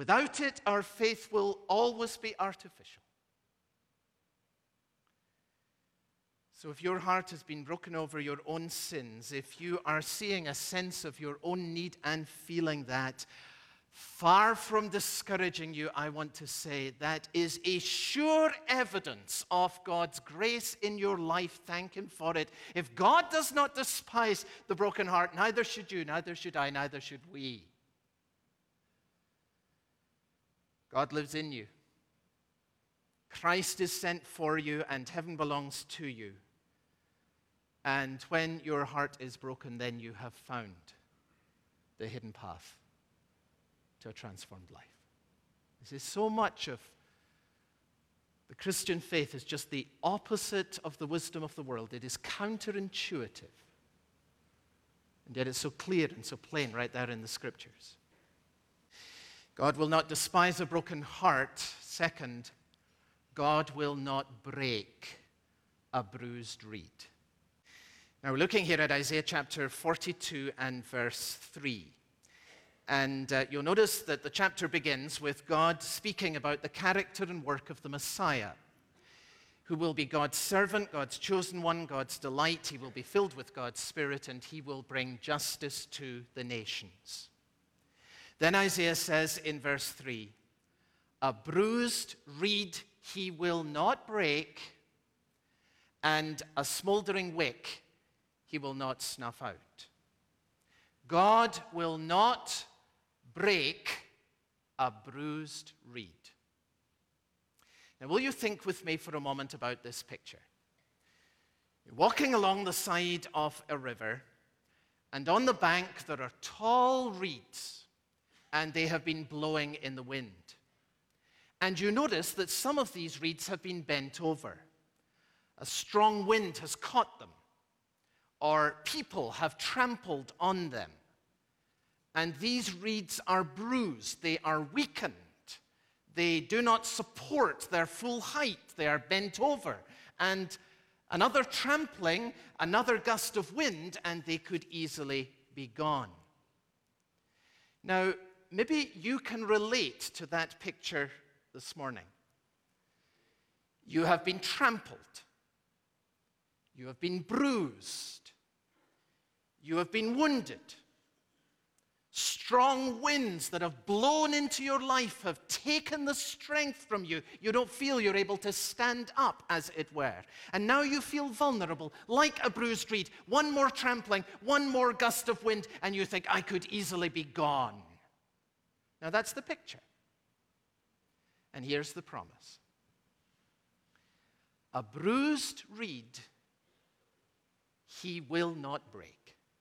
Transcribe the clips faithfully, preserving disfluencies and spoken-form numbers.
Without it, our faith will always be artificial. So if your heart has been broken over your own sins, if you are seeing a sense of your own need and feeling that, far from discouraging you, I want to say that is a sure evidence of God's grace in your life. Thank Him for it. If God does not despise the broken heart, neither should you, neither should I, neither should we. God lives in you. Christ is sent for you, and heaven belongs to you. And when your heart is broken, then you have found the hidden path to a transformed life. This is so much of the Christian faith is just the opposite of the wisdom of the world. It is counterintuitive. And yet it's so clear and so plain right there in the Scriptures. God will not despise a broken heart. Second, God will not break a bruised reed. Now we're looking here at Isaiah chapter forty-two and verse three. And uh, you'll notice that the chapter begins with God speaking about the character and work of the Messiah, who will be God's servant, God's chosen one, God's delight. He will be filled with God's Spirit, and he will bring justice to the nations. Then Isaiah says in verse three, a bruised reed he will not break, and a smoldering wick he will not snuff out. God will not break a bruised reed. Now, will you think with me for a moment about this picture? You're walking along the side of a river, and on the bank there are tall reeds, and they have been blowing in the wind. And you notice that some of these reeds have been bent over. A strong wind has caught them, or people have trampled on them. And these reeds are bruised, they are weakened. They do not support their full height, they are bent over. And another trampling, another gust of wind, and they could easily be gone. Now, maybe you can relate to that picture this morning. You have been trampled. You have been bruised. You have been wounded. Strong winds that have blown into your life have taken the strength from you. You don't feel you're able to stand up, as it were. And now you feel vulnerable, like a bruised reed. One more trampling, one more gust of wind, and you think, I could easily be gone. Now that's the picture. And here's the promise. A bruised reed he will not break.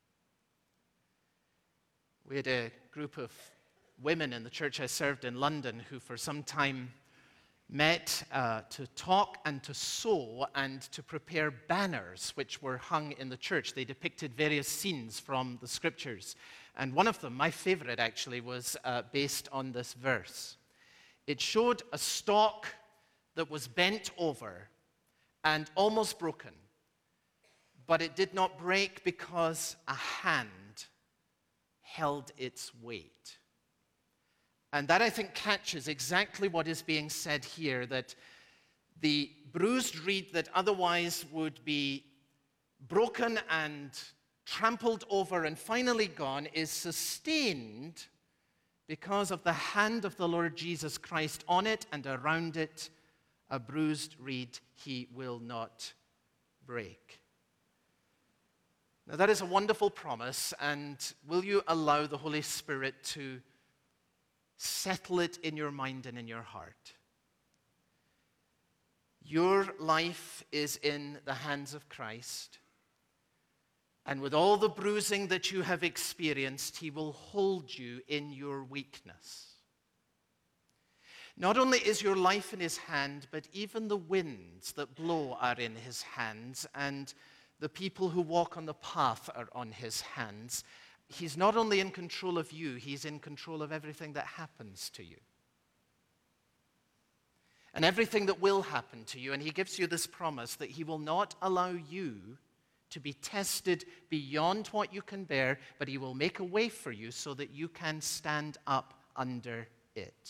We had a group of women in the church I served in London who for some time met uh, to talk and to sew and to prepare banners which were hung in the church. They depicted various scenes from the Scriptures. And one of them, my favorite actually, was uh, based on this verse. It showed a stalk that was bent over and almost broken, but it did not break because a hand held its weight. And that, I think, catches exactly what is being said here, that the bruised reed that otherwise would be broken and trampled over and finally gone is sustained because of the hand of the Lord Jesus Christ on it, and around it, a bruised reed he will not break. Now, that is a wonderful promise, and will you allow the Holy Spirit to settle it in your mind and in your heart? Your life is in the hands of Christ, and with all the bruising that you have experienced, he will hold you in your weakness. Not only is your life in his hand, but even the winds that blow are in his hands, and the people who walk on the path are on his hands. He's not only in control of you, he's in control of everything that happens to you. And everything that will happen to you. And he gives you this promise that he will not allow you to be tested beyond what you can bear, but he will make a way for you so that you can stand up under it.